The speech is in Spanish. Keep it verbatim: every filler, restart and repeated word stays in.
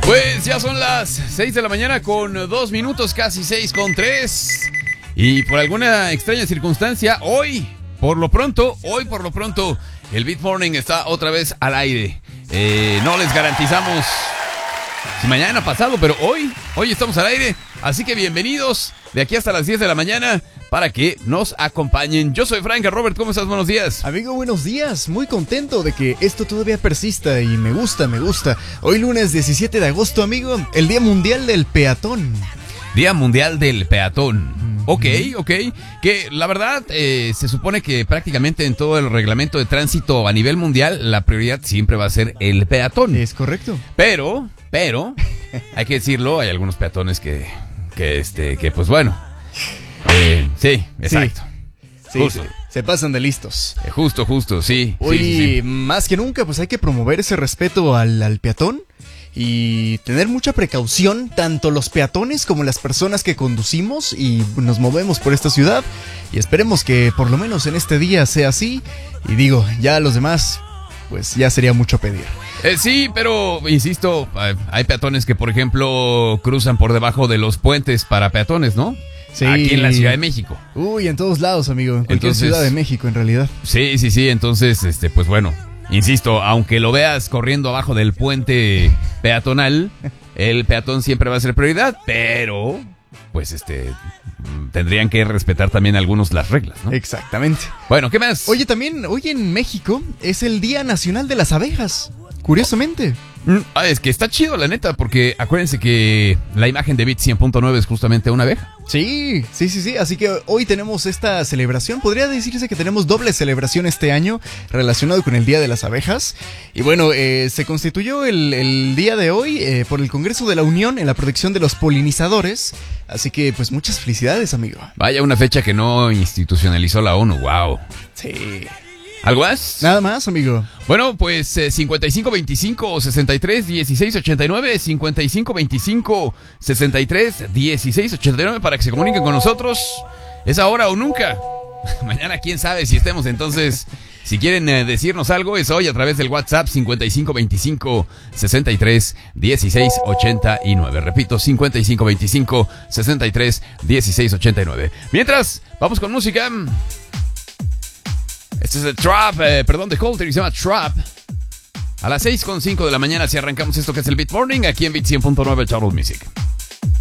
Pues ya son las seis de la mañana con dos minutos, casi seis con tres. Y por alguna extraña circunstancia, hoy, por lo pronto, hoy por lo pronto, el Beat Morning está otra vez al aire. Eh, no les garantizamos si mañana pasado, pero hoy, hoy estamos al aire. Así que bienvenidos de aquí hasta las diez de la mañana para que nos acompañen. Yo soy Frank. Robert, ¿cómo estás? Buenos días. Amigo, buenos días. Muy contento de que esto todavía persista y me gusta, me gusta. Hoy lunes diecisiete de agosto, amigo, el Día Mundial del Peatón. Día Mundial del Peatón. Ok, ok. Que la verdad eh, se supone que prácticamente en todo el reglamento de tránsito a nivel mundial la prioridad siempre va a ser el peatón. Es correcto. Pero, pero, hay que decirlo, hay algunos peatones que, que este, que pues bueno. Eh, sí, exacto. Sí, justo. sí, se pasan de listos. Eh, justo, justo, sí. Hoy, sí, sí, sí. más que nunca, pues hay que promover ese respeto al, al peatón y tener mucha precaución, tanto los peatones como las personas que conducimos y nos movemos por esta ciudad. Y esperemos que por lo menos en este día sea así. Y digo, ya los demás, pues ya sería mucho pedir. Eh, sí, pero insisto, hay peatones que por ejemplo cruzan por debajo de los puentes para peatones, ¿no? Sí. Aquí en la Ciudad de México. Uy, en todos lados, amigo. En cualquier Entonces, ciudad de México, en realidad. Sí, sí, sí. Entonces, este, pues bueno, insisto, aunque lo veas corriendo abajo del puente peatonal, el peatón siempre va a ser prioridad, pero pues este tendrían que respetar también algunos las reglas, ¿no? Exactamente. Bueno, ¿qué más? Oye, también, hoy en México es el Día Nacional de las Abejas. Curiosamente. Ah, es que está chido, la neta, porque acuérdense que la imagen de Beat cien punto nueve es justamente una abeja. Sí, sí, sí, sí. Así que hoy tenemos esta celebración. Podría decirse que tenemos doble celebración este año relacionado con el Día de las Abejas. Y bueno, eh, se constituyó el, el día de hoy eh, por el Congreso de la Unión en la protección de los polinizadores. Así que, pues, muchas felicidades, amigo. Vaya, una fecha que no institucionalizó la ONU, wow. Sí. ¿Algo más? Nada más, amigo. Bueno, pues eh, cincuenta y cinco veinticinco sesenta y tres dieciséis ochenta y nueve, cincuenta y cinco veinticinco sesenta y tres dieciséis ochenta y nueve para que se comuniquen con nosotros. Es ahora o nunca. Mañana quién sabe si estemos, entonces si quieren eh, decirnos algo es hoy a través del WhatsApp cincuenta y cinco veinticinco sesenta y tres dieciséis ochenta y nueve. Repito, cincuenta y cinco veinticinco sesenta y tres dieciséis ochenta y nueve. Mientras, vamos con música. Este es el Trap, eh, perdón, de Colter y se llama Trap. A las seis con cinco de la mañana si arrancamos esto que es el Beat Morning aquí en Beat cien punto nueve Total Music.